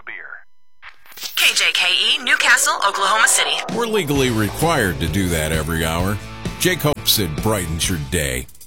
a beer. KJKE, Newcastle, Oklahoma City. We're legally required to do that every hour. Jake hopes it brightens your day.